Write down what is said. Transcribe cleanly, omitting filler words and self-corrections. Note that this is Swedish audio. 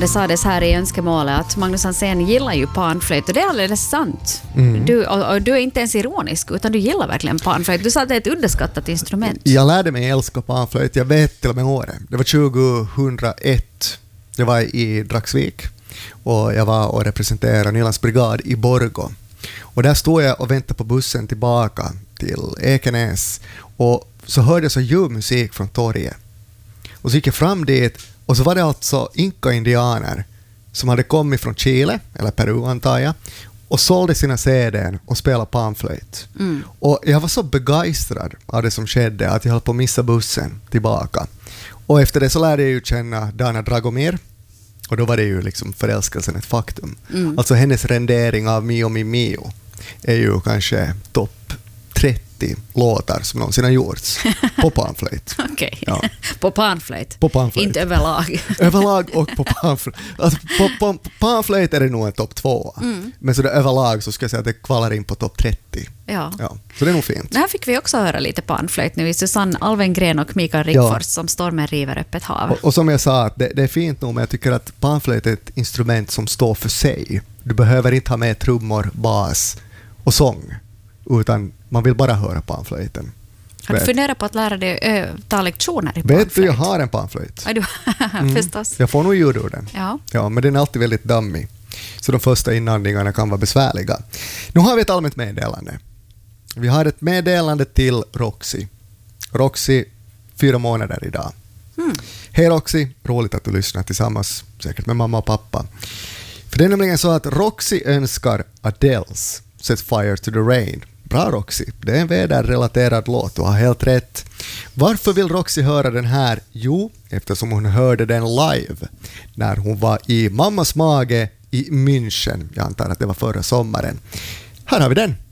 det sades här i önskemålet att Magnus Hansen gillar ju panflöjt, och det är alldeles sant. Du är inte ens ironisk, utan du gillar verkligen panflöjt. Du sa att det är ett underskattat instrument. Jag lärde mig älska panflöjt, jag vet till och med året. Det var 2001. Jag var i Dragsvik och jag var och representerade Nylands brigad i Borgå. Och där stod jag och väntade på bussen tillbaka till Ekenäs, och så hörde jag så ljuv musik från torget. Och så gick jag fram dit, och så var det alltså inka-indianer som hade kommit från Chile, eller Peru antar jag, och sålde sina CD:n och spelade panflöjt. Och jag var så begeistrad av det som skedde att jag höll på att missa bussen tillbaka. Och efter det så lärde jag ju känna Dana Dragomir, och då var det ju liksom förälskelsen ett faktum. Alltså hennes rendering av Mio Mi Mio är ju kanske topp 30 låtar som någonsin har gjorts på panflöjt. Okej. Ja. På panflöjt. På panflöjt. Inte överlag. Överlag och på panflöjt. Alltså på panflöjt är det nog en topp 2. Men så det överlag så ska jag säga att det kvalar in på topp 30. Ja. Så det är nog fint. Här fick vi också höra lite panflöjt nu. Susanne Alvengren och Mikael Rickfors som Stormen river öppet hav. Och som jag sa, att det är fint nog, men jag tycker att panflöjt är ett instrument som står för sig. Du behöver inte ha med trummor, bas och sång, utan man vill bara höra panflöjten. Har du funderat på att lära dig ta lektioner i panflöjt? Vet du, jag har en panflöjt. Ja, förstås. Jag får nog ljud ur den. Ja, men den är alltid väldigt dammig. Så de första inandningarna kan vara besvärliga. Nu har vi ett allmänt meddelande. Vi har ett meddelande till Roxy. Roxy, 4 månader idag. Hej Roxy, roligt att du lyssnar tillsammans, säkert med mamma och pappa. För det är nämligen så att Roxy önskar Adele's Set Fire to the Rain. Bra Roxy, det är en väderrelaterad låt, du har helt rätt. Varför vill Roxy höra den här? Jo, eftersom hon hörde den live när hon var i mammas mage i München. Jag antar att det var förra sommaren. Här har vi den.